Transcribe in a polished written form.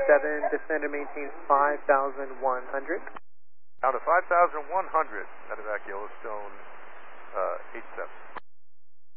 descend and maintain 5,100. Down to 5,100, medevac Yellowstone 87.